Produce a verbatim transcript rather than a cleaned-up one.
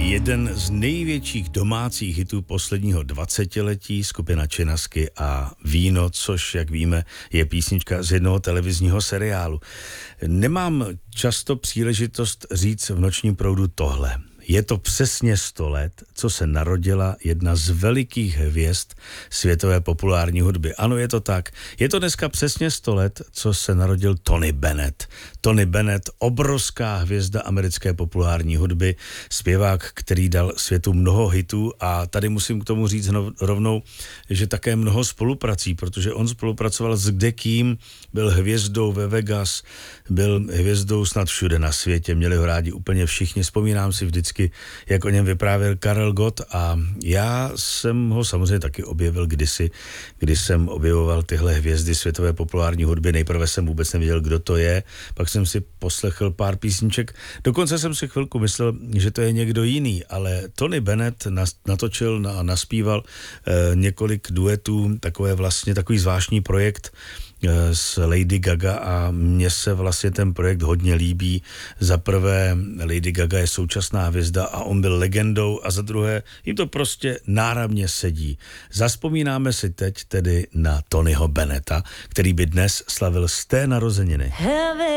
Jeden z největších domácích hitů posledního dvacetiletí, skupina Činasky a Víno, což, jak víme, je písnička z jednoho televizního seriálu. Nemám často příležitost říct v Nočním proudu tohle. Je to přesně sto let, co se narodila jedna z velikých hvězd světové populární hudby. Ano, je to tak. Je to dneska přesně sto let, co se narodil Tony Bennett. Tony Bennett, obrovská hvězda americké populární hudby, zpěvák, který dal světu mnoho hitů, a tady musím k tomu říct rovnou, že také mnoho spoluprací, protože on spolupracoval s kdekým, byl hvězdou ve Vegas, byl hvězdou snad všude na světě, měli ho rádi úplně všichni. Vzpomínám si vždycky, jak o něm vyprávěl Karel Gott, a já jsem ho samozřejmě taky objevil kdysi, když jsem objevoval tyhle hvězdy světové populární hudby. Nejprve jsem vůbec nevěděl, kdo to je, pak jsem si poslechl pár písniček, dokonce jsem si chvilku myslel, že to je někdo jiný, ale Tony Bennett natočil a naspíval eh, několik duetů, takové vlastně takový zvláštní projekt s Lady Gaga, a mně se vlastně ten projekt hodně líbí. Za prvé, Lady Gaga je současná hvězda a on byl legendou, a za druhé, jim to prostě náramně sedí. Zazpomínáme si teď tedy na Tonyho Bennetta, který by dnes slavil sté narozeniny.